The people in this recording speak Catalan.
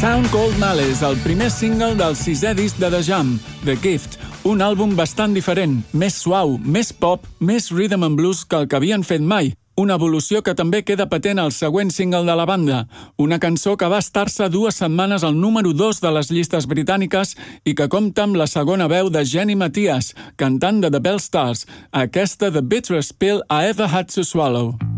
Town Called Malice, el primer single del 6è disc de The Jam, The Gift, un àlbum bastant diferent, més suau, més pop, més rhythm and blues que el que havien fet mai, una evolució que també queda patent al següent single de la banda, una cançó que va estar-se 2 setmanes al número 2 de les llistes britàniques i que compta amb la segona veu de Jenny Matthias, cantant de The Bell Stars, aquesta The Bitterest Pill I Ever Had to Swallow.